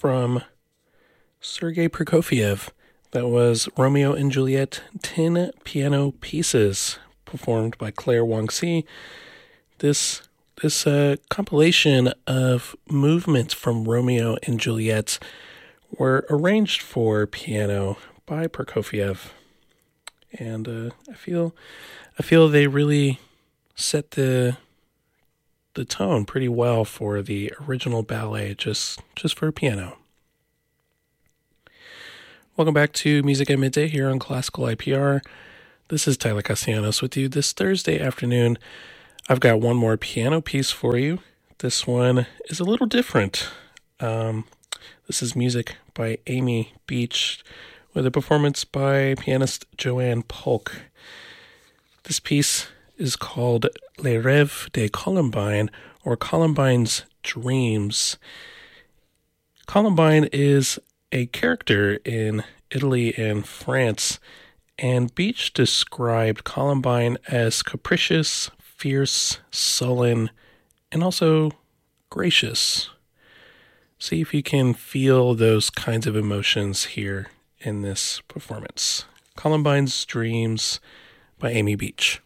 from Sergei Prokofiev. That was Romeo and Juliet 10 Piano Pieces, performed by Claire Wang-Si. This compilation of movements from Romeo and Juliet were arranged for piano by Prokofiev, and I feel they really set the tone pretty well for the original ballet, just for piano. Welcome back to Music at Midday here on Classical IPR. This is Tyler Castellanos with you this Thursday afternoon. I've got one more piano piece for you. This one is a little different. This is music by Amy Beach with a performance by pianist Joanne Polk. This piece is called Les Rêves de Columbine, or Columbine's Dreams. Columbine is a character in Italy and France, and Beach described Columbine as capricious, fierce, sullen, and also gracious. See if you can feel those kinds of emotions here in this performance. Columbine's Dreams by Amy Beach.